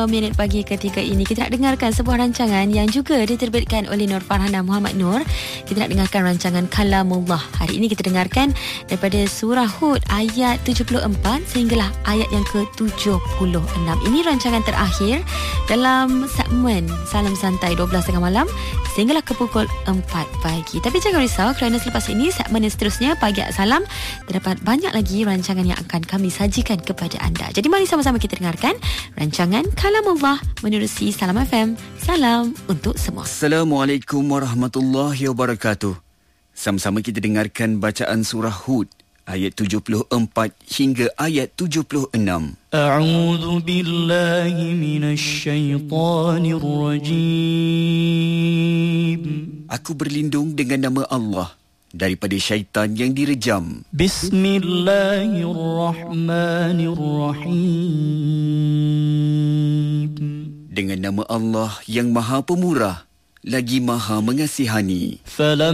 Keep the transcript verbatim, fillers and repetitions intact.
Minit pagi ketika ini kita nak dengarkan sebuah rancangan yang juga diterbitkan oleh Nur Farhana Muhammad Nur. Kita nak dengarkan rancangan Kalamullah. Hari ini kita dengarkan daripada surah Hud ayat tujuh puluh empat sehinggalah ayat yang ke tujuh puluh enam. Ini rancangan terakhir dalam segmen Salam Santai dua belas tiga puluh malam sehinggalah ke pukul empat pagi. Tapi jangan risau kerana selepas ini segmen yang seterusnya Pagi Salam terdapat banyak lagi rancangan yang akan kami sajikan kepada anda. Jadi mari sama-sama kita dengarkan rancangan Kalamullah menerusi Salam F M. Salam untuk semua. Assalamualaikum warahmatullahi wabarakatuh. Sama-sama kita dengarkan bacaan surah Hud ayat tujuh puluh empat hingga ayat tujuh puluh enam. A'udzu billahi minasy syaithanir rajim. Aku berlindung dengan nama Allah daripada syaitan yang direjam. Bismillahirrahmanirrahim. Dengan nama Allah yang Maha Pemurah lagi Maha Mengasihani. Falam